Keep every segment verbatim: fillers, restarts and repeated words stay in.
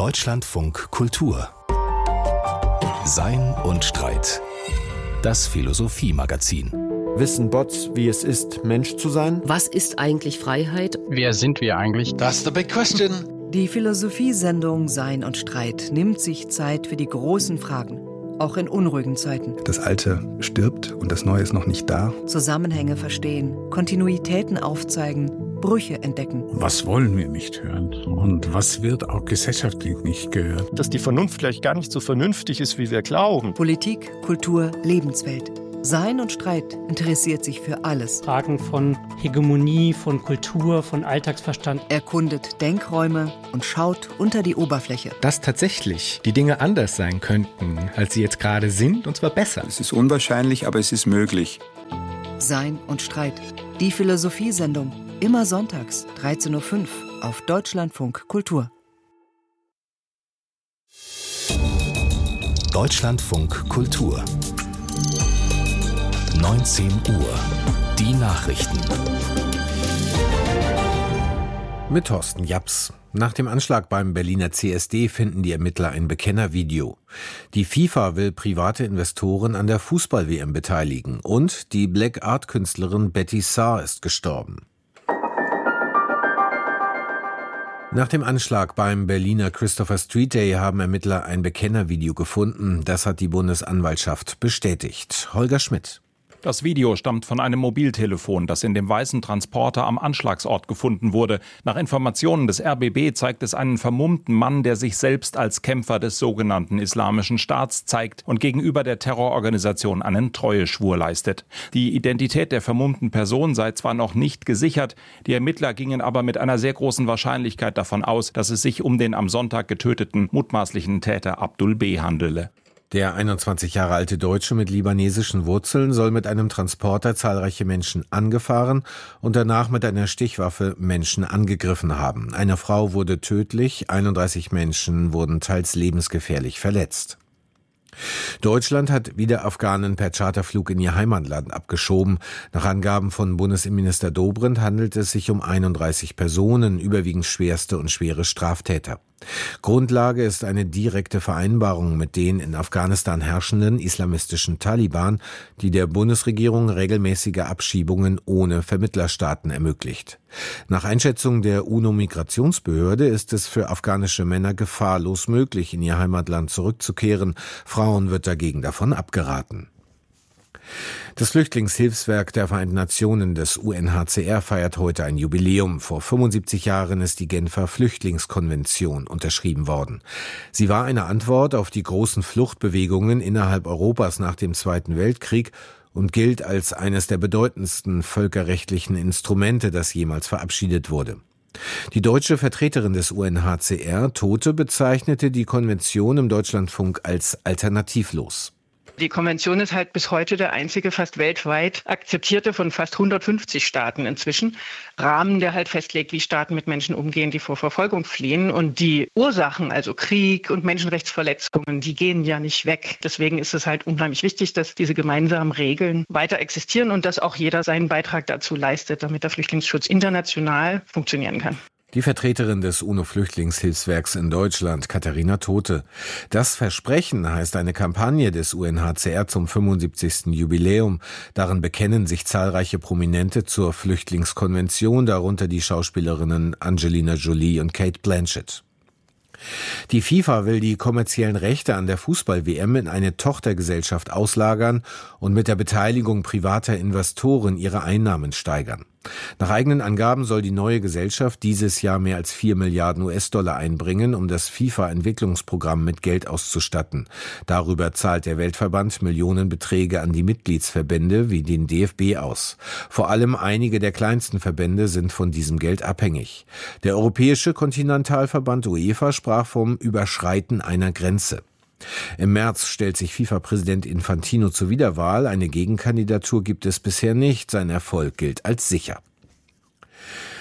Deutschlandfunk Kultur. Sein und Streit. Das Philosophie-Magazin. Wissen Bots, wie es ist, Mensch zu sein? Was ist eigentlich Freiheit? Wer sind wir eigentlich? That's the big question. Die Philosophie-Sendung Sein und Streit nimmt sich Zeit für die großen Fragen, auch in unruhigen Zeiten. Das Alte stirbt und das Neue ist noch nicht da. Zusammenhänge verstehen, Kontinuitäten aufzeigen, Brüche entdecken. Was wollen wir nicht hören und was wird auch gesellschaftlich nicht gehört? Dass die Vernunft vielleicht gar nicht so vernünftig ist, wie wir glauben. Politik, Kultur, Lebenswelt. Sein und Streit interessiert sich für alles. Fragen von Hegemonie, von Kultur, von Alltagsverstand. Erkundet Denkräume und schaut unter die Oberfläche. Dass tatsächlich die Dinge anders sein könnten, als sie jetzt gerade sind, und zwar besser. Es ist unwahrscheinlich, aber es ist möglich. Sein und Streit. Die Philosophiesendung. Immer sonntags, dreizehn Uhr fünf auf Deutschlandfunk Kultur. Deutschlandfunk Kultur. neunzehn Uhr. Die Nachrichten. Mit Thorsten Japs. Nach dem Anschlag beim Berliner C S D finden die Ermittler ein Bekennervideo. Die FIFA will private Investoren an der Fußball-W M beteiligen. Und die Black-Art-Künstlerin Betty Saar ist gestorben. Nach dem Anschlag beim Berliner Christopher Street Day haben Ermittler ein Bekennervideo gefunden. Das hat die Bundesanwaltschaft bestätigt. Holger Schmidt. Das Video stammt von einem Mobiltelefon, das in dem weißen Transporter am Anschlagsort gefunden wurde. Nach Informationen des R B B zeigt es einen vermummten Mann, der sich selbst als Kämpfer des sogenannten Islamischen Staats zeigt und gegenüber der Terrororganisation einen Treueschwur leistet. Die Identität der vermummten Person sei zwar noch nicht gesichert, die Ermittler gingen aber mit einer sehr großen Wahrscheinlichkeit davon aus, dass es sich um den am Sonntag getöteten mutmaßlichen Täter Abdul B. handele. Der einundzwanzig Jahre alte Deutsche mit libanesischen Wurzeln soll mit einem Transporter zahlreiche Menschen angefahren und danach mit einer Stichwaffe Menschen angegriffen haben. Eine Frau wurde tödlich, einunddreißig Menschen wurden teils lebensgefährlich verletzt. Deutschland hat wieder Afghanen per Charterflug in ihr Heimatland abgeschoben. Nach Angaben von Bundesinnenminister Dobrindt handelt es sich um einunddreißig Personen, überwiegend schwerste und schwere Straftäter. Grundlage ist eine direkte Vereinbarung mit den in Afghanistan herrschenden islamistischen Taliban, die der Bundesregierung regelmäßige Abschiebungen ohne Vermittlerstaaten ermöglicht. Nach Einschätzung der UNO-Migrationsbehörde ist es für afghanische Männer gefahrlos möglich, in ihr Heimatland zurückzukehren. Frauen wird dagegen davon abgeraten. Das Flüchtlingshilfswerk der Vereinten Nationen, des U N H C R, feiert heute ein Jubiläum. Vor fünfundsiebzig Jahren ist die Genfer Flüchtlingskonvention unterschrieben worden. Sie war eine Antwort auf die großen Fluchtbewegungen innerhalb Europas nach dem Zweiten Weltkrieg und gilt als eines der bedeutendsten völkerrechtlichen Instrumente, das jemals verabschiedet wurde. Die deutsche Vertreterin des U N H C R, Tote, bezeichnete die Konvention im Deutschlandfunk als alternativlos. Die Konvention ist halt bis heute der einzige fast weltweit akzeptierte von fast hundertfünfzig Staaten inzwischen Rahmen, der halt festlegt, wie Staaten mit Menschen umgehen, die vor Verfolgung fliehen. Und die Ursachen, also Krieg und Menschenrechtsverletzungen, die gehen ja nicht weg. Deswegen ist es halt unheimlich wichtig, dass diese gemeinsamen Regeln weiter existieren und dass auch jeder seinen Beitrag dazu leistet, damit der Flüchtlingsschutz international funktionieren kann. Die Vertreterin des UNO-Flüchtlingshilfswerks in Deutschland, Katharina Tote. Das Versprechen heißt eine Kampagne des U N H C R zum fünfundsiebzigsten Jubiläum. Darin bekennen sich zahlreiche Prominente zur Flüchtlingskonvention, darunter die Schauspielerinnen Angelina Jolie und Cate Blanchett. Die FIFA will die kommerziellen Rechte an der Fußball-W M in eine Tochtergesellschaft auslagern und mit der Beteiligung privater Investoren ihre Einnahmen steigern. Nach eigenen Angaben soll die neue Gesellschaft dieses Jahr mehr als vier Milliarden U S-Dollar einbringen, um das FIFA-Entwicklungsprogramm mit Geld auszustatten. Darüber zahlt der Weltverband Millionenbeträge an die Mitgliedsverbände wie den D F B aus. Vor allem einige der kleinsten Verbände sind von diesem Geld abhängig. Der Europäische Kontinentalverband UEFA sprach vom Überschreiten einer Grenze. Im März stellt sich FIFA-Präsident Infantino zur Wiederwahl. Eine Gegenkandidatur gibt es bisher nicht. Sein Erfolg gilt als sicher.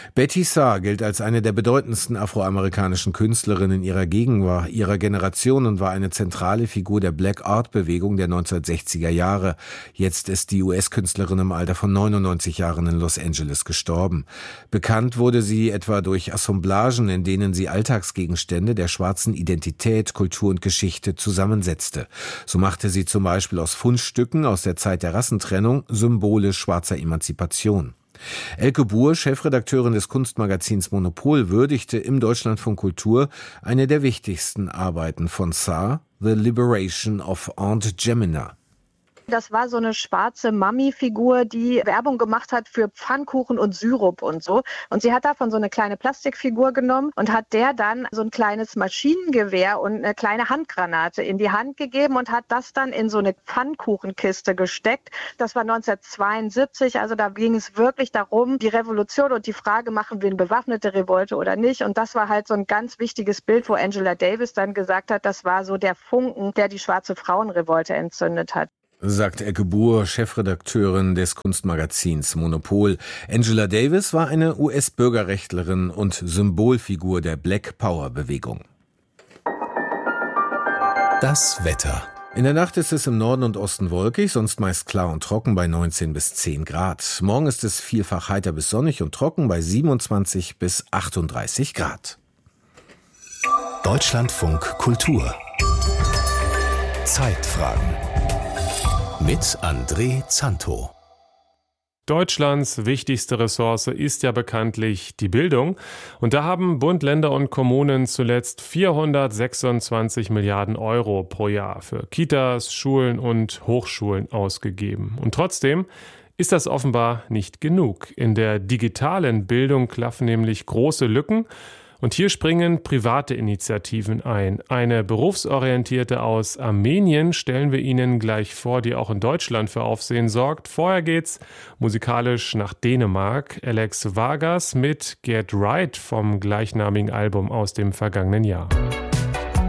Betty Saar gilt als eine der bedeutendsten afroamerikanischen Künstlerinnen ihrer Gegenwart, ihrer Generation und war eine zentrale Figur der Black Art Bewegung der neunzehnhundertsechziger Jahre. Jetzt ist die U S-Künstlerin im Alter von neunundneunzig Jahren in Los Angeles gestorben. Bekannt wurde sie etwa durch Assemblagen, in denen sie Alltagsgegenstände der schwarzen Identität, Kultur und Geschichte zusammensetzte. So machte sie zum Beispiel aus Fundstücken aus der Zeit der Rassentrennung Symbole schwarzer Emanzipation. Elke Buhr, Chefredakteurin des Kunstmagazins Monopol, würdigte im Deutschlandfunk Kultur eine der wichtigsten Arbeiten von Saar, The Liberation of Aunt Jemina. Das war so eine schwarze Mami-Figur, die Werbung gemacht hat für Pfannkuchen und Syrup und so. Und sie hat davon so eine kleine Plastikfigur genommen und hat der dann so ein kleines Maschinengewehr und eine kleine Handgranate in die Hand gegeben und hat das dann in so eine Pfannkuchenkiste gesteckt. Das war neunzehnhundertzweiundsiebzig, also da ging es wirklich darum, die Revolution und die Frage, machen wir eine bewaffnete Revolte oder nicht. Und das war halt so ein ganz wichtiges Bild, wo Angela Davis dann gesagt hat, das war so der Funken, der die schwarze Frauenrevolte entzündet hat. Sagt Elke Buhr, Chefredakteurin des Kunstmagazins Monopol. Angela Davis war eine U S-Bürgerrechtlerin und Symbolfigur der Black Power-Bewegung. Das Wetter. In der Nacht ist es im Norden und Osten wolkig, sonst meist klar und trocken bei neunzehn bis zehn Grad. Morgen ist es vielfach heiter bis sonnig und trocken bei siebenundzwanzig bis achtunddreißig Grad. Deutschlandfunk Kultur. Zeitfragen. Mit André Zanto. Deutschlands wichtigste Ressource ist ja bekanntlich die Bildung. Und da haben Bund, Länder und Kommunen zuletzt vierhundertsechsundzwanzig Milliarden Euro pro Jahr für Kitas, Schulen und Hochschulen ausgegeben. Und trotzdem ist das offenbar nicht genug. In der digitalen Bildung klaffen nämlich große Lücken. Und hier springen private Initiativen ein. Eine berufsorientierte aus Armenien stellen wir Ihnen gleich vor, die auch in Deutschland für Aufsehen sorgt. Vorher geht's musikalisch nach Dänemark. Alex Vargas mit Get Right vom gleichnamigen Album aus dem vergangenen Jahr.